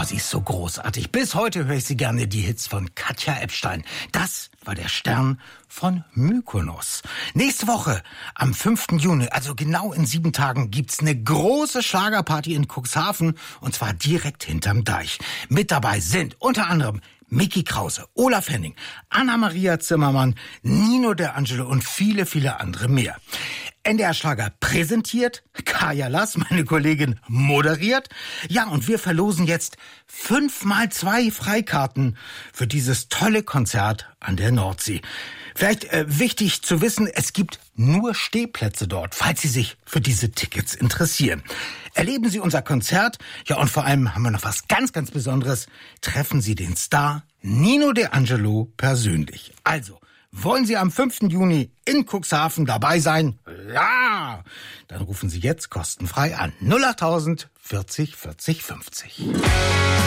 sie ist so großartig. Bis heute höre ich sie gerne, die Hits von Katja Epstein. Das war der Stern von Mykonos. Nächste Woche, am 5. Juni, also genau in 7 Tagen, gibt's eine große Schlagerparty in Cuxhaven, und zwar direkt hinterm Deich. Mit dabei sind unter anderem Micky Krause, Olaf Henning, Anna-Maria Zimmermann, Nino De Angelo und viele, viele andere mehr. NDR Schlager präsentiert, Kaya Lass, meine Kollegin, moderiert. Ja, und wir verlosen jetzt 5x2 Freikarten für dieses tolle Konzert an der Nordsee. Vielleicht wichtig zu wissen, es gibt nur Stehplätze dort, falls Sie sich für diese Tickets interessieren. Erleben Sie unser Konzert, ja, und vor allem haben wir noch was ganz, ganz Besonderes. Treffen Sie den Star Nino De Angelo persönlich. Also, wollen Sie am 5. Juni in Cuxhaven dabei sein? Ja! Dann rufen Sie jetzt kostenfrei an 08000 40 40 50.